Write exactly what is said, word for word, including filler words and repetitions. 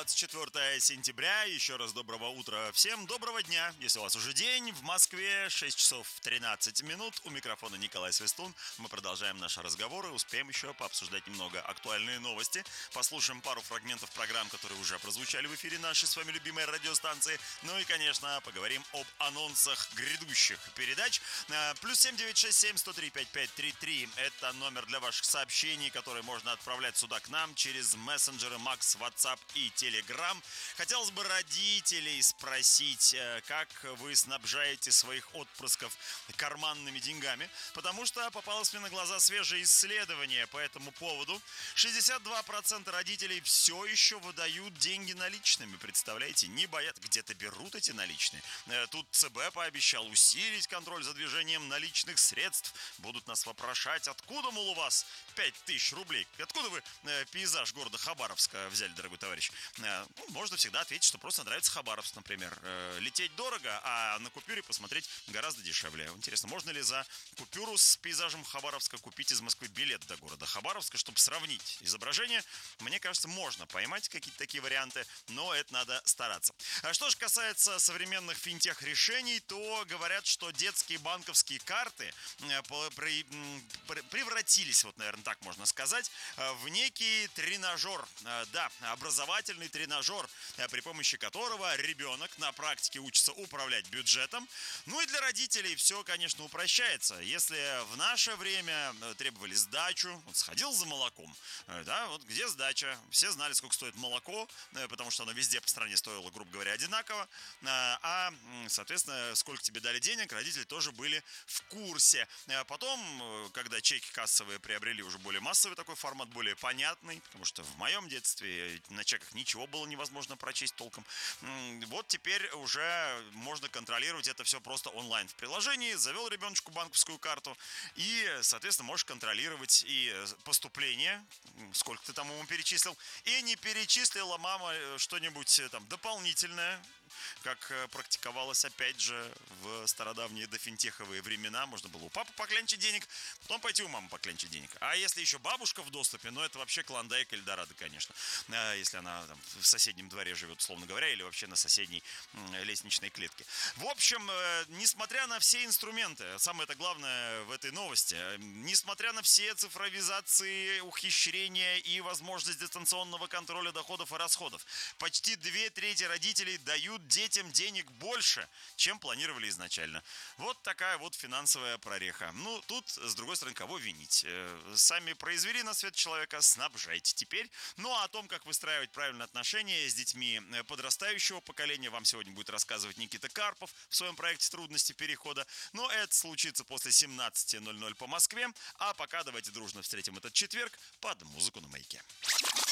двадцать четвёртое сентября. Еще раз доброго утра всем. Доброго дня. Если у вас уже день, в Москве шесть часов тринадцать минут. У микрофона Николай Свистун. Мы продолжаем наши разговоры. Успеем еще пообсуждать немного актуальные новости. Послушаем пару фрагментов программ, которые уже прозвучали в эфире нашей с вами любимой радиостанции. Ну и, конечно, поговорим об анонсах грядущих передач. Плюс семь девять шесть семь сто три пять пять три три. Это номер для ваших сообщений, которые можно отправлять сюда к нам через мессенджеры Макс, WhatsApp и Telegram. Хотелось бы родителей спросить, как вы снабжаете своих отпрысков карманными деньгами, потому что попалось мне на глаза свежее исследование по этому поводу. шестьдесят два процента родителей все еще выдают деньги наличными, представляете, не боятся, где-то берут эти наличные. Тут ЦБ пообещал усилить контроль за движением наличных средств. Будут нас вопрошать, откуда, мол, у вас пять тысяч рублей, откуда вы пейзаж города Хабаровска взяли, дорогой товарищ? Ну, можно всегда ответить, что просто нравится Хабаровск, например. Лететь дорого, а на купюре посмотреть гораздо дешевле. Интересно, можно ли за купюру с пейзажем Хабаровска купить из Москвы билет до города Хабаровска, чтобы сравнить изображение? Мне кажется, можно поймать какие-то такие варианты, но это надо стараться. А что же касается современных финтех-решений, то говорят, что детские банковские карты превратились, вот, наверное, так можно сказать, в некий тренажер, да, образовательный тренажер, при помощи которого ребенок на практике учится управлять бюджетом. Ну и для родителей все, конечно, упрощается. Если в наше время требовали сдачу, вот сходил за молоком, да, вот где сдача? Все знали, сколько стоит молоко, потому что оно везде по стране стоило, грубо говоря, одинаково. А, соответственно, сколько тебе дали денег, родители тоже были в курсе. Потом, когда чеки кассовые приобрели уже более массовый такой формат, более понятный, потому что в моем детстве на чеках ничего было невозможно прочесть толком. Вот теперь уже можно контролировать это все просто онлайн в приложении. Завел ребеночку банковскую карту и, соответственно, можешь контролировать и поступление, сколько ты там ему перечислил, и не перечислила мама что-нибудь там дополнительное, как практиковалось, опять же, в стародавние дофинтеховые времена. Можно было у папы поклянчить денег, потом пойти у мамы поклянчить денег. А если еще бабушка в доступе, ну это вообще клондайк Эльдорадо, конечно. Если она там в соседнем дворе живет, условно говоря, или вообще на соседней лестничной клетке. В общем, несмотря на все инструменты, самое-то главное в этой новости, несмотря на все цифровизации, ухищрения и возможность дистанционного контроля доходов и расходов, почти две трети родителей дают детям денег больше, чем планировали изначально. Вот такая вот финансовая прореха. Ну, тут, с другой стороны, кого винить? Сами произвели на свет человека, снабжайте теперь. Ну, а о том, как выстраивать правильные отношения с детьми подрастающего поколения, вам сегодня будет рассказывать Никита Карпов в своем проекте «Трудности перехода». Но это случится после семнадцати ноль ноль по Москве. А пока давайте дружно встретим этот четверг под музыку на Маяке.